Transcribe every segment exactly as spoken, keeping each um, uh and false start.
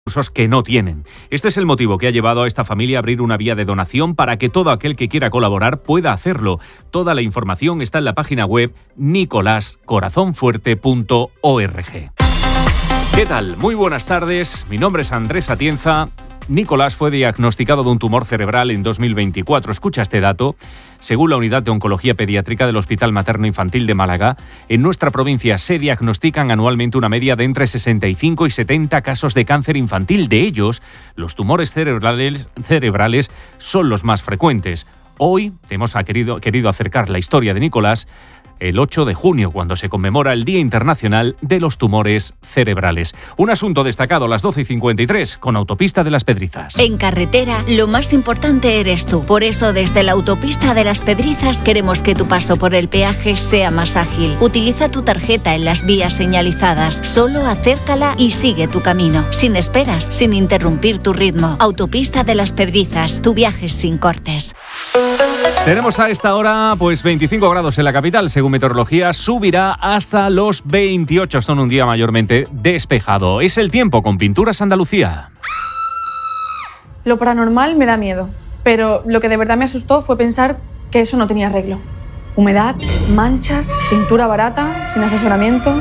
que no tienen. Este es el motivo que ha llevado a esta familia a abrir una vía de donación para que todo aquel que quiera colaborar pueda hacerlo. Toda la información está en la página web nicolás corazón fuerte punto org. ¿Qué tal? Muy buenas tardes. Mi nombre es Andrés Atienza. Nicolás fue diagnosticado de un tumor cerebral en dos mil veinticuatro. Escucha este dato. Según la Unidad de Oncología Pediátrica del Hospital Materno Infantil de Málaga, en nuestra provincia se diagnostican anualmente una media de entre sesenta y cinco y setenta casos de cáncer infantil. De ellos, los tumores cerebrales, cerebrales son los más frecuentes. Hoy hemos querido, querido acercar la historia de Nicolás el ocho de junio, cuando se conmemora el Día Internacional de los Tumores Cerebrales. Un asunto destacado a las doce y cincuenta y tres con Autopista de las Pedrizas. En carretera, lo más importante eres tú. Por eso, desde la Autopista de las Pedrizas queremos que tu paso por el peaje sea más ágil. Utiliza tu tarjeta en las vías señalizadas. Solo acércala y sigue tu camino. Sin esperas, sin interrumpir tu ritmo. Autopista de las Pedrizas, tu viaje sin cortes. Tenemos a esta hora pues veinticinco grados en la capital. Según meteorología, subirá hasta los veintiocho. Son un día mayormente despejado. Es el tiempo con Pinturas Andalucía. Lo paranormal me da miedo, pero lo que de verdad me asustó fue pensar que eso no tenía arreglo. Humedad, manchas, pintura barata, sin asesoramiento.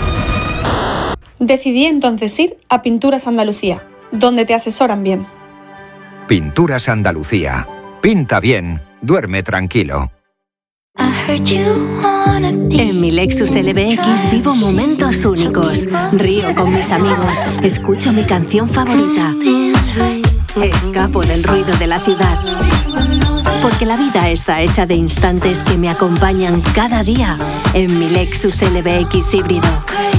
Decidí entonces ir a Pinturas Andalucía, donde te asesoran bien. Pinturas Andalucía. Pinta bien, duerme tranquilo. En mi Lexus L B X vivo momentos únicos. Río con mis amigos, escucho mi canción favorita. Escapo del ruido de la ciudad. Porque la vida está hecha de instantes que me acompañan cada día en mi Lexus L B X híbrido.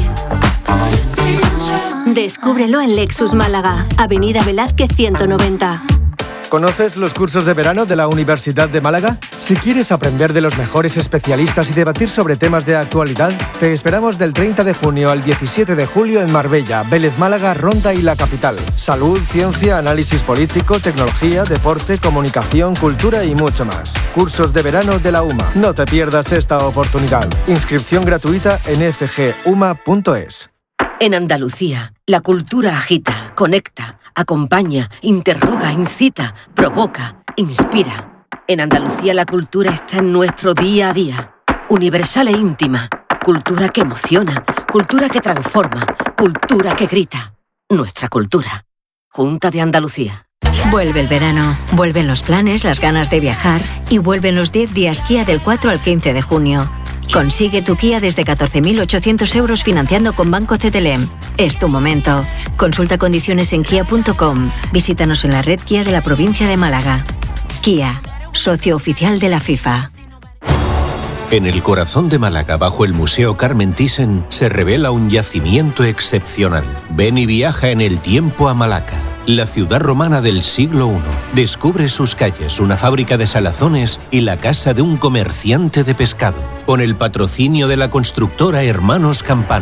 Descúbrelo en Lexus Málaga, Avenida Velázquez ciento noventa. ¿Conoces los cursos de verano de la Universidad de Málaga? Si quieres aprender de los mejores especialistas y debatir sobre temas de actualidad, te esperamos del treinta de junio al diecisiete de julio en Marbella, Vélez Málaga, Ronda y la capital. Salud, ciencia, análisis político, tecnología, deporte, comunicación, cultura y mucho más. Cursos de verano de la U M A. No te pierdas esta oportunidad. Inscripción gratuita en f g u m a punto es. En Andalucía, la cultura agita, conecta, acompaña, interroga, incita, provoca, inspira. En Andalucía la cultura está en nuestro día a día. Universal e íntima. Cultura que emociona, cultura que transforma, cultura que grita. Nuestra cultura. Junta de Andalucía. Vuelve el verano, vuelven los planes, las ganas de viajar y vuelven los diez días Kia del cuatro al quince de junio. Consigue tu Kia desde catorce mil ochocientos euros financiando con Banco C T L M. Es tu momento. Consulta condiciones en kia punto com. Visítanos en la red Kia de la provincia de Málaga. Kia, socio oficial de la FIFA. En el corazón de Málaga, bajo el Museo Carmen Thyssen, se revela un yacimiento excepcional. Ven y viaja en el tiempo a Malaca, la ciudad romana del siglo primero. Descubre sus calles, una fábrica de salazones y la casa de un comerciante de pescado, con el patrocinio de la constructora Hermanos Campano.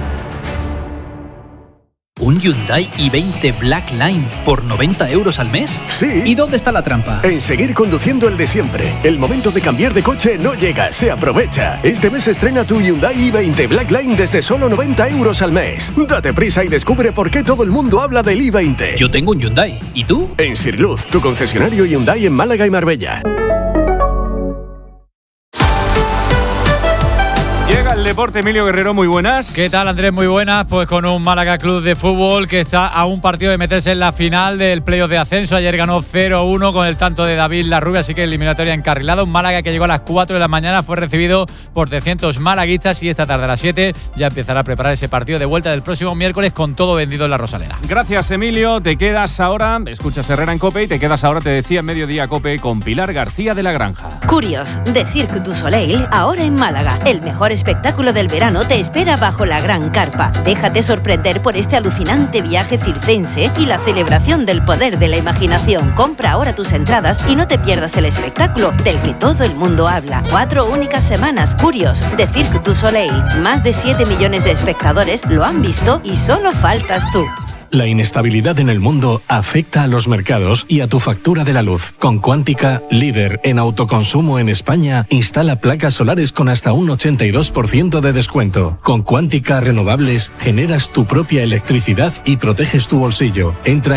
¿Un Hyundai i veinte Black Line por noventa euros al mes? Sí. ¿Y dónde está la trampa? En seguir conduciendo el de siempre. El momento de cambiar de coche no llega, se aprovecha. Este mes estrena tu Hyundai i veinte Black Line desde solo noventa euros al mes. Date prisa y descubre por qué todo el mundo habla del i veinte. Yo tengo un Hyundai. ¿Y tú? En Sirluz, tu concesionario Hyundai en Málaga y Marbella. Llega el deporte, Emilio Guerrero, muy buenas. ¿Qué tal, Andrés? Muy buenas. Pues con un Málaga Club de Fútbol que está a un partido de meterse en la final del playoff de ascenso. Ayer ganó cero uno con el tanto de David Larrubia, así que eliminatoria encarrilada. Un Málaga que llegó a las cuatro de la mañana, fue recibido por trescientos malaguistas y esta tarde a las siete ya empezará a preparar ese partido de vuelta del próximo miércoles con todo vendido en la Rosaleda. Gracias, Emilio. Te quedas ahora, escuchas Herrera en COPE y te quedas ahora, te decía, en Mediodía COPE con Pilar García de la Granja. Curios, de Cirque du Soleil, ahora en Málaga. El mejor espectáculo del verano te espera bajo la gran carpa. Déjate sorprender por este alucinante viaje circense y la celebración del poder de la imaginación. Compra ahora tus entradas y no te pierdas el espectáculo del que todo el mundo habla. Cuatro únicas semanas. Curios, de Cirque du Soleil. Más de siete millones de espectadores lo han visto y solo faltas tú. La inestabilidad en el mundo afecta a los mercados y a tu factura de la luz. Con Quántica, líder en autoconsumo en España, instala placas solares con hasta un ochenta y dos por ciento de descuento. Con Quántica Renovables generas tu propia electricidad y proteges tu bolsillo. Entra